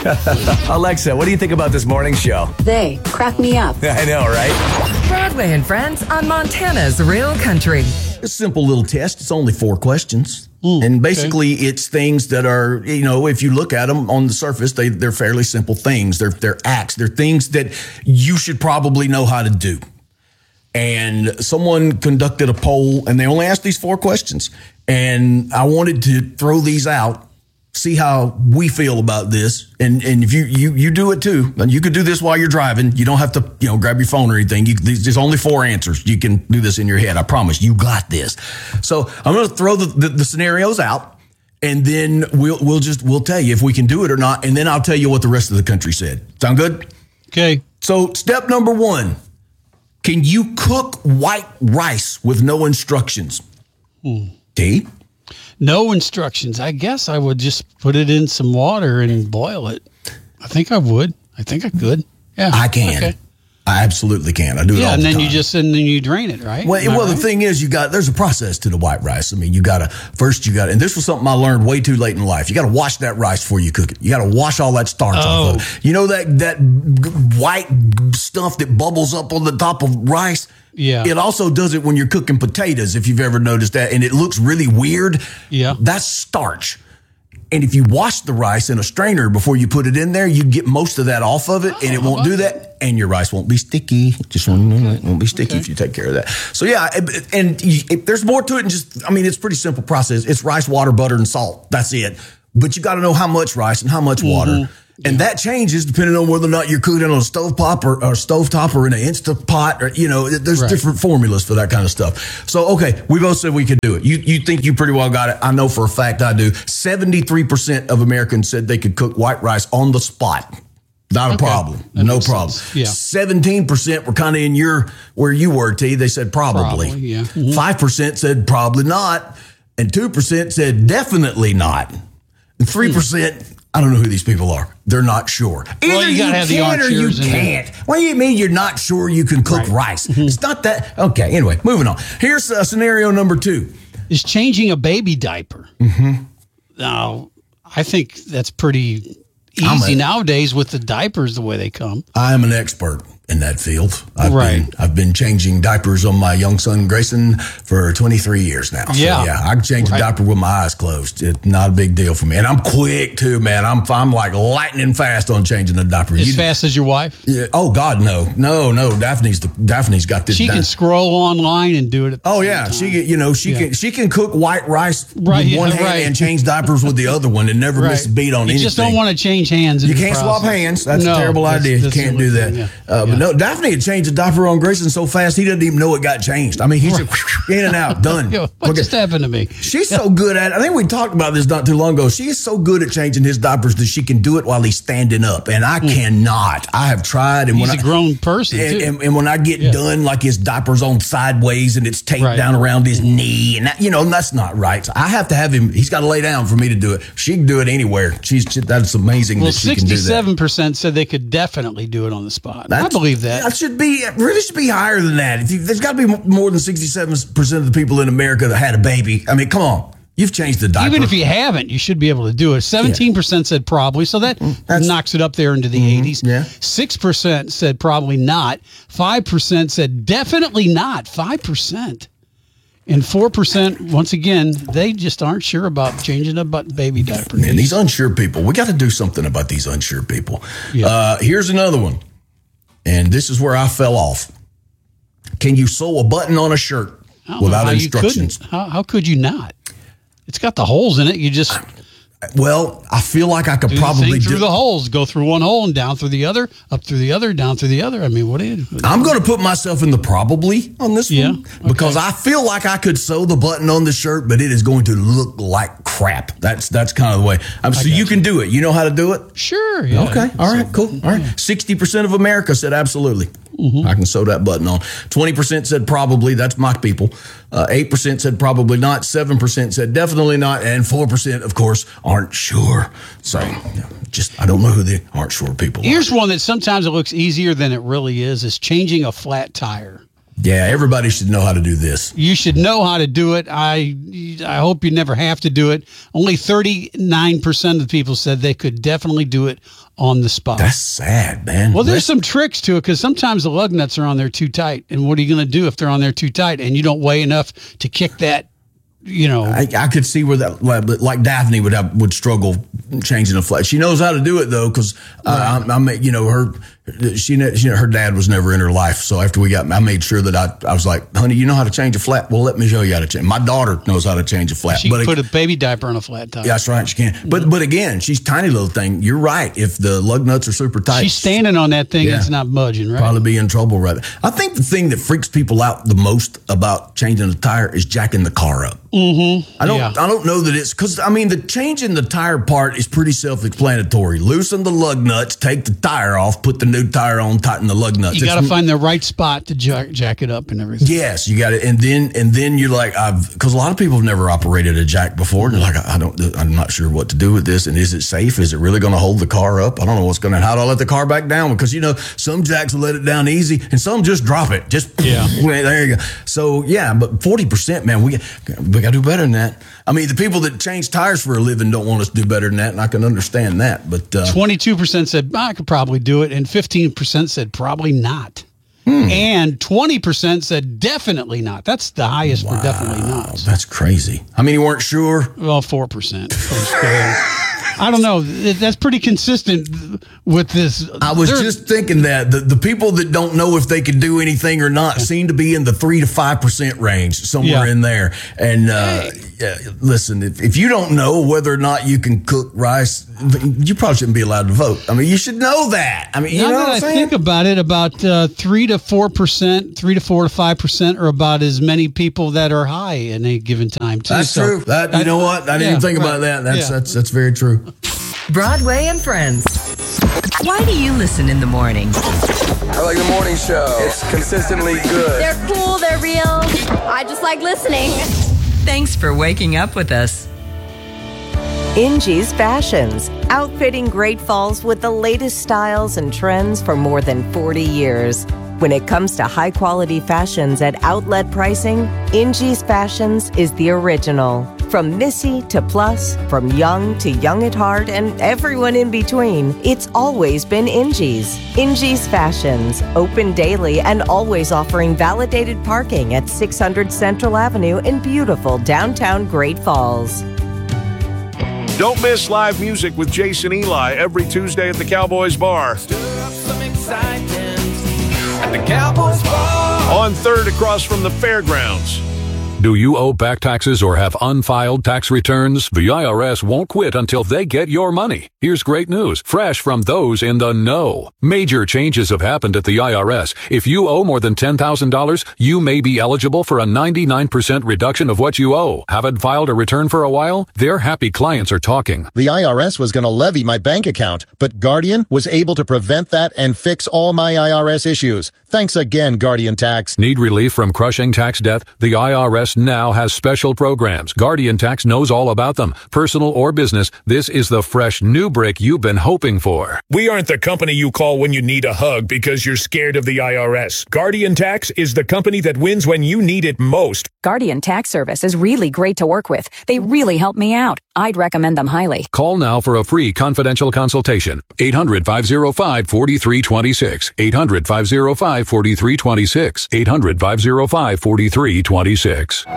Alexa, what do you think about this morning show? They crack me up. I know, right? Broadway and Friends on Montana's Real Country. A simple little test. It's only 4 questions. And basically, it's things that are, if you look at them on the surface, they're fairly simple things. They're acts. They're things that you should probably know how to do. And someone conducted a poll, and they only asked these 4 questions. And I wanted to throw these out, see how we feel about this. And if you do it too, and you could do this while you're driving. You don't have to, grab your phone or anything. There's only 4 answers. You can do this in your head. I promise you got this. So I'm going to throw the scenarios out, and then we'll tell you if we can do it or not. And then I'll tell you what the rest of the country said. Sound good? Okay. So step number 1, can you cook white rice with no instructions? D? No instructions. I guess I would just put it in some water and boil it. I think I would. I think I could. Yeah. I can. Okay. I absolutely can. I do it all the time. Yeah, and then you drain it, right? Well, the thing is, there's a process to the white rice. I mean, and this was something I learned way too late in life. You got to wash that rice before you cook it. You got to wash all that starch off of it. You know that white stuff that bubbles up on the top of rice? Yeah. It also does it when you're cooking potatoes, if you've ever noticed that, and it looks really weird. Yeah. That's starch. And if you wash the rice in a strainer before you put it in there, you get most of that off of it, and it won't do that, and your rice won't be sticky. Just it won't be sticky if you take care of that. So, yeah, and there's more to it than it's a pretty simple process. It's rice, water, butter, and salt. That's it. But you got to know how much rice and how much water. And that changes depending on whether or not you're cooking on a stovetop or in an Instant Pot, or there's different formulas for that kind of stuff. So we both said we could do it. You think you pretty well got it? I know for a fact I do. 73% of Americans said they could cook white rice on the spot. Not a problem. No problem. Yeah. 17% were kind of in where you were, T. They said probably. 5% said probably not, and 2% said definitely not, and 3%. I don't know who these people are. They're not sure. Either you gotta have the can or you can't. What do you mean you're not sure you can cook rice? It's not that. Okay, anyway, moving on. Here's scenario number 2. Is changing a baby diaper. Now, I think that's pretty easy nowadays with the diapers the way they come. I am an expert in that field. I've been changing diapers on my young son Grayson for 23 years now. So, I can change a diaper with my eyes closed. It's not a big deal for me, and I'm quick too, man. I'm like lightning fast on changing a diaper. As fast as your wife? Yeah. Oh God, no. Daphne's got this. She can scroll online and do it. At the same time. She can cook white rice with one hand and change diapers with the other one and never miss a beat on anything. You just don't want to change hands. You can't swap hands. That's a terrible idea. You can't do that. But no, Daphne had changed a diaper on Grayson so fast he doesn't even know it got changed. I mean, he's just in and out, done. What just happened to me? She's so good at it. I think we talked about this not too long ago. She is so good at changing his diapers that she can do it while he's standing up, and I cannot. I have tried, and he's a grown person too. And when I get done, like his diaper's on sideways and it's taped down around his knee, and that's not right. So I have to have him. He's got to lay down for me to do it. She can do it anywhere. That's amazing. Well, that she can do that. 67% said they could definitely do it on the spot. I believe that. That should be higher than that. There's got to be more than 67% of the people in America that had a baby. I mean, come on. You've changed the diaper. Even if you haven't, you should be able to do it. 17% said probably, so that knocks it up there into the 80s. Yeah. 6% said probably not. 5% said definitely not. 5%. And 4%, once again, they just aren't sure about changing a baby diaper. Man, these unsure people, we got to do something about these unsure people. Yeah. Here's another one. And this is where I fell off. Can you sew a button on a shirt without instructions? How could you not? It's got the holes in it. You just... Well, I feel like I could probably do the holes. Go through one hole and down through the other, up through the other, down through the other. I mean, I'm going to put myself in the probably on this one because I feel like I could sew the button on the shirt, but it is going to look like crap. That's kind of the way. So you can do it. You know how to do it? Sure. Yeah. Okay. All right. Cool. All right. 60% of America said absolutely. I can sew that button on. 20% said probably. That's my people. 8% said probably not. 7% said definitely not. And 4%, of course, aren't sure. So I don't know who the aren't sure people are. Here's one that sometimes it looks easier than it really is changing a flat tire. Yeah, everybody should know how to do this. You should know how to do it. I hope you never have to do it. Only 39% of the people said they could definitely do it on the spot. That's sad, man. Well, there's some tricks to it because sometimes the lug nuts are on there too tight. And what are you going to do if they're on there too tight and you don't weigh enough to kick that, you know? I could see where that, like Daphne would struggle changing the flat. She knows how to do it though, because her dad was never in her life. So after I made sure that I was like, honey, you know how to change a flat? Well, let me show you how to change. My daughter knows how to change a flat. She can put a baby diaper on a flat tire. Yeah, that's right. She can. But again, she's tiny little thing. You're right. If the lug nuts are super tight, she's standing on that thing. Yeah, it's not budging, right? Probably be in trouble, right? I think the thing that freaks people out the most about changing the tire is jacking the car up. Mm-hmm. I don't know that it's because the changing the tire part is pretty self-explanatory. Loosen the lug nuts, take the tire off, put the new tire on, tighten the lug nuts. You got to find the right spot to jack it up and everything. Yes, you got it, and then you're like, because a lot of people have never operated a jack before, and they're like, I'm not sure what to do with this, and is it safe? Is it really going to hold the car up? I don't know how do I let the car back down? Because some jacks will let it down easy, and some just drop it. There you go. So yeah, but 40%, man, we got to do better than that. The people that change tires for a living don't want us to do better than that, and I can understand that. But 22% said I could probably do it, and 15% said probably not. And 20% said definitely not. That's the highest for definitely not. That's crazy. How many weren't sure? Well, 4%. I don't know. That's pretty consistent with this. I was just thinking that the people that don't know if they can do anything or not seem to be in the 3 to 5% range, somewhere in there. And listen, if you don't know whether or not you can cook rice, you probably shouldn't be allowed to vote. You should know that. You know what I'm saying? I think about it, about 3 to 4%, 3 to 4 to 5% are about as many people that are high in a given time, too. That's true. You know what? I didn't even think about that. That's very true. Broadway and Friends. Why do you listen in the morning? I like the morning show. It's consistently good. They're cool. They're real. I just like listening. Thanks for waking up with us. Ingie's Fashions, outfitting Great Falls with the latest styles and trends for more than 40 years. When it comes to high-quality fashions at outlet pricing, Ingie's Fashions is the original. From Missy to Plus, from young to young at heart, and everyone in between, it's always been Ingie's. Ingie's Fashions, open daily and always offering validated parking at 600 Central Avenue in beautiful downtown Great Falls. Don't miss live music with Jason Eli every Tuesday at the Cowboys Bar. Stir up some excitement at the Cowboys Bar. On 3rd across from the fairgrounds. Do you owe back taxes or have unfiled tax returns? The IRS won't quit until they get your money. Here's great news, fresh from those in the know. Major changes have happened at the IRS. If you owe more than $10,000, you may be eligible for a 99% reduction of what you owe. Haven't filed a return for a while? Their happy clients are talking. The IRS was going to levy my bank account, but Guardian was able to prevent that and fix all my IRS issues. Thanks again, Guardian Tax. Need relief from crushing tax debt? The IRS now has special programs. Guardian Tax knows all about them. Personal or business, this is the fresh new break you've been hoping for. We aren't the company you call when you need a hug because you're scared of the IRS. Guardian Tax is the company that wins when you need it most. Guardian Tax Service is really great to work with. They really help me out. I'd recommend them highly. Call now for a free confidential consultation. 800-505-4326. 800-505-4326. 800-505-4326.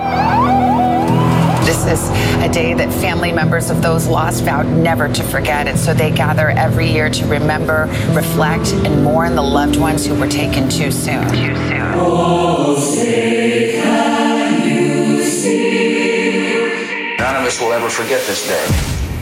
This is a day that family members of those lost vowed never to forget. And so they gather every year to remember, reflect, and mourn the loved ones who were taken too soon. Oh, say, can you see? None of us will ever forget this day.